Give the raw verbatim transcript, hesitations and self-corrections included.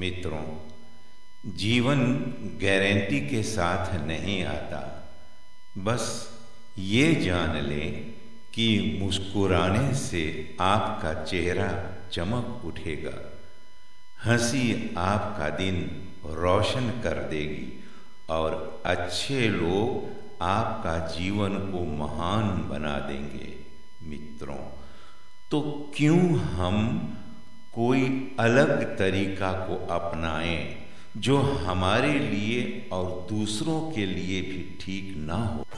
मित्रों, जीवन गारंटी के साथ नहीं आता। बस ये जान लें कि मुस्कुराने से आपका चेहरा चमक उठेगा, हंसी आपका दिन रोशन कर देगी और अच्छे लोग आपका जीवन को महान बना देंगे। मित्रों, तो क्यों हम कोई अलग तरीका को अपनाएं जो हमारे लिए और दूसरों के लिए भी ठीक ना हो।